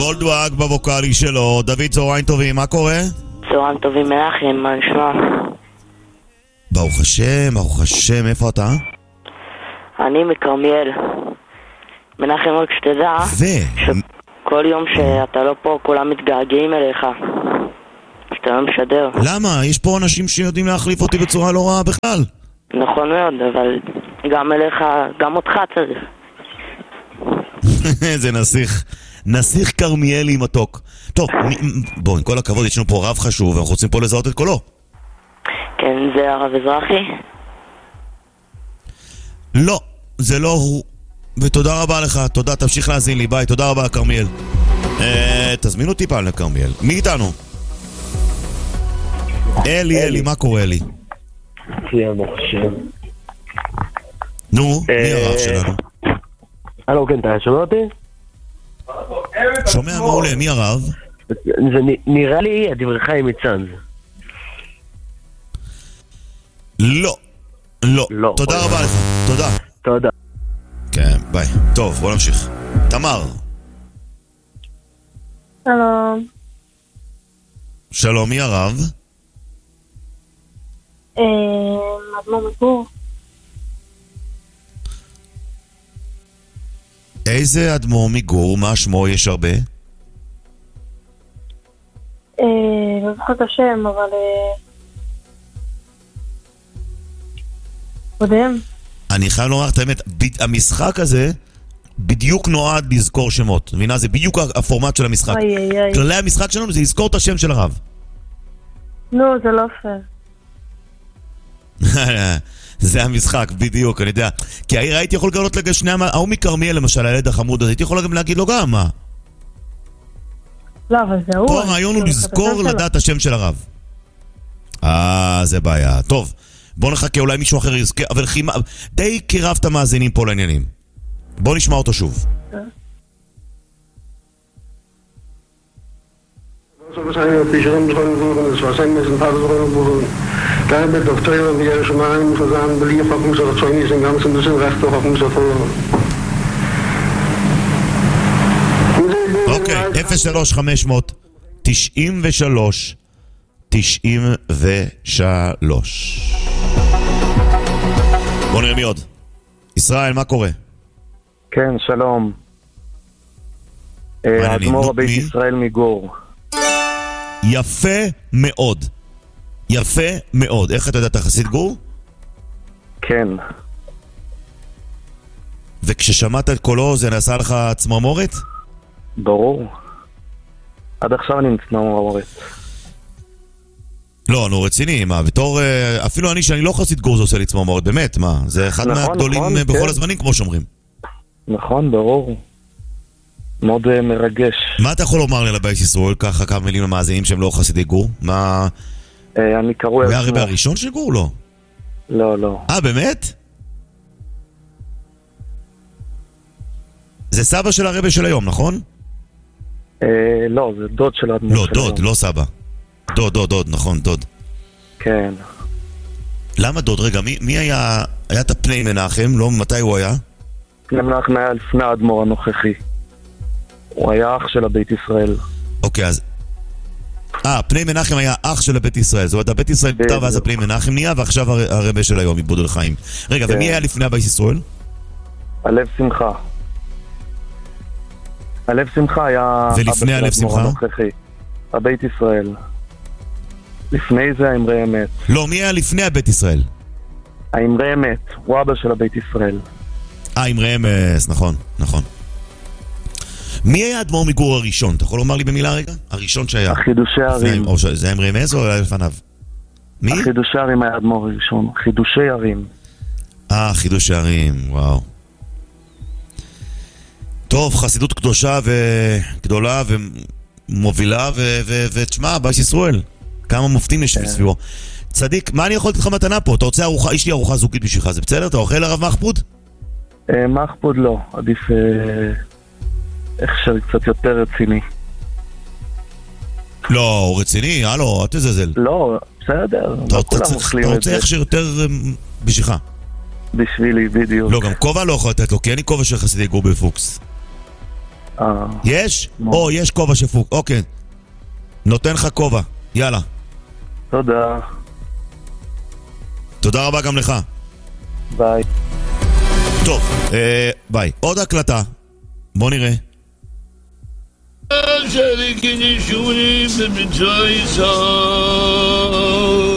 גולדוואג בווקלי שלו. דוד, צהריים טובים, מה קורה? צהריים טובים, מנחם, מה נשמע? ברוך השם, ברוך השם, איפה אתה? אני מכרמיאל. מנחם, רק שתדע שכל יום שאתה לא פה כולם מתגעגעים אליך, שאתה לא משדר. למה? יש פה אנשים שיודעים להחליף אותי בצורה לא רעה בכלל. נכון מאוד, אבל גם אליך, גם אותך צריך. זה נסיך קרמיאלי מתוק. טוב, בוא, עם כל הכבוד, יש לנו פה רב חשוב ואנחנו רוצים פה לזהות את קולו. כן, זה הרב אזרחי? לא, זה לא הוא. ותודה רבה לך, תודה, תמשיך להזין לי, ביי, תודה רבה קרמיאל. תזמין אותי פעם לקרמיאל. מי איתנו? אלי, מה קורה אלי? נו, מי הרב שלנו? הלו, כן, אתה שומע אותי? שומע מעולה, מי הרב? זה נראה לי הדברך עם מצנז. לא, תודה רבה לך, תודה. כן, ביי. טוב, בוא נמשיך. תמר. שלום. שלום, מי הרב? אדמו"ר מגור. איזה אדמו"ר מגור? מה שמו? יש הרבה? לא זוכר את השם, אבל קודם. אני חייב לומר את האמת, המשחק הזה בדיוק נועד לזכור שמות. מבינה? זה בדיוק הפורמט של המשחק. כללי המשחק שלנו זה לזכור את השם של הרב. נו, זה לא פייר. זה המשחק, בדיוק, אני יודע. כי הייתי יכול לגלות לשני ההוא מכרמיאל למשל, הילד החמוד הזה, הייתי יכול גם להגיד לו גם מה. לא, אבל זה הוא. פה הרעיון הוא לזכור לדעת השם של הרב. זה בעיה. טוב, בוא נחכה, אולי מישהו אחר יזכר, אבל די קירבת מאזינים פה לעניינים. בוא נשמע אותו שוב. אוקיי, 03-500 93 93. בוא נראה מי עוד. ישראל, מה קורה? כן, שלום. אדמו"ר הבית ישראל מגור. יפה מאוד. יפה מאוד. איך אתה יודע, אתה חסיד גור? כן. וכששמעת את קולו זה נעשה לך צמרמורת? ברור. עד עכשיו אני צמרמורת. לא, נו רציני, מה, בתור, אפילו אני שאני לא חסיד גור זה עושה לי צמרמורת, באמת, מה, זה אחד מהגדולים בכל הזמנים כמו שאומרים. נכון, ברור. מאוד מרגש. מה אתה יכול לומר לי על הבית ישראל, ככה כמה מילים למאזינים שהם לא חסידי גור? מה... אני קרוי... הוא היה הרבי הראשון של גור, לא? לא. באמת? זה סבא של הרבי של היום, נכון? לא, זה דוד של האדמו"ר של היום. לא, דוד, לא סבא. דוד, נכון, דוד. כן. למה דוד? רגע, מי היה... היה את פני מנחם, לא? מתי הוא היה? פני מנחם היה לפני האדמו"ר הנוכחי. הוא היה אח של הבית ישראל. אוקיי, אז... פני מנחם היה אח של הבית ישראל. זאת אומרת, הבית ישראל פתר ואז הפני מנחם נהיה, ועכשיו הרבי של היום, עיבוד לחיים. רגע, ומי היה לפני הבית ישראל? הלב שמחה. הלב שמחה היה... ולפני הלב שמחה? הבית ישראל. לפני זה האמרי אמת. לא, מי היה לפני הבית ישראל? האמרי אמת, הוא אבא של הבית ישראל. אמרי אמס, נכון. מי היה אדמו"ר מגור הראשון? אתה יכול לומר לי במילה רגע? הראשון שהיה. החידושי ערים. זה אמרי אמס או היה לפניו? מי? החידושי ערים היה אדמו"ר הראשון. חידושי ערים. חידושי ערים, וואו. טוב, חסידות קדושה וגדולה ומובילה ותשמע, בית ישראל. כמה מופתים יש סביבו. צדיק, מה אני יכול לתת לך מתנה פה? אתה רוצה ארוחה, יש לי ארוחה זוגית בשבילך, זה בסדר? אתה אוכל הרב מחפוד? מחפוד לא, עדיף איך קצת יותר רציני. לא, הוא רציני, הלו, אל תזלזל. לא, בסדר. אתה רוצה איך שיותר בשבילך. בשבילי, בדיוק. לא, גם כובע לא יכול לתת לו, כי אין לי כובע של חסידי גור בפוקס. יש? או, יש כובע שפוק, אוקיי. נותן לך כובע, יאללה. תודה. תודה רבה גם לך. ביי. טוב, ביי. עוד הקלטה. בוא נראה. شريك نشوني بمجايسة